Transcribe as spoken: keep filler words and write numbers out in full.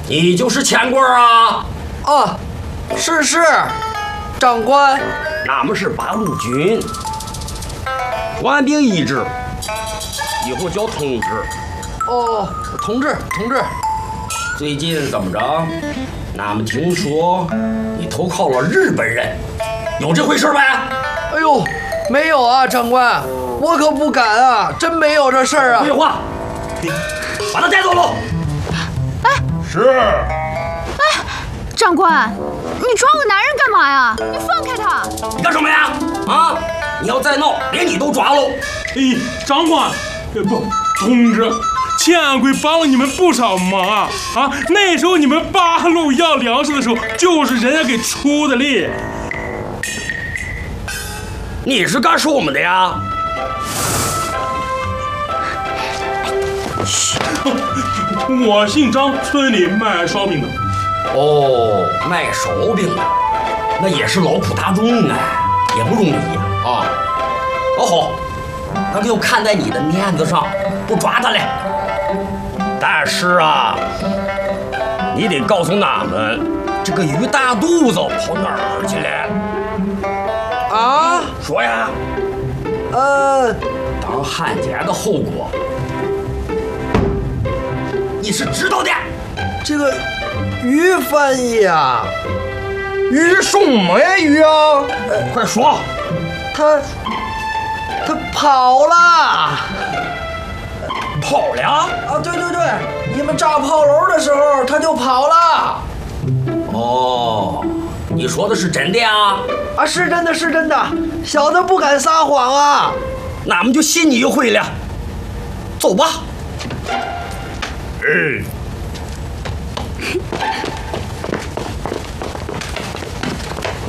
你就是钱官啊？ 啊，是是，长官。 俺们是八路军，官兵一致，以后叫同志。 哦，同志，同志。 最近怎么着？俺们听说你投靠了日本人，有这回事呗？ 哎呦，没有啊，长官，我可不敢啊，真没有这事儿啊。 废话，把他带走喽。 哎， 是。 哎，长官，你装个男人干嘛呀？你放开他！ 你干什么呀？啊！你要再闹，连你都抓喽！ 哎，长官，不，同志。钱安贵帮了你们不少忙啊！啊，那时候你们八路要粮食的时候，就是人家给出的力。 你是干什么的呀？ 我姓张，村里卖烧饼的。 哦，卖烧饼的，那也是劳苦大众啊，也不容易呀！啊，老好，那就看在你的面子上，不抓他了。但是啊，你得告诉俺们，这个鱼大肚子跑哪儿去了？ 啊？ 说呀。 呃， 当汉奸的后果，你是知道的。 这个鱼翻译啊， 鱼什么呀鱼啊？呃、快说。 他他跑了。 跑了啊！ 对对对，你们炸炮楼的时候他就跑了。 哦，你说的是真的呀？ 啊，是真的，是真的，小的不敢撒谎啊。 那俺们就信你一回了。走吧。 哎。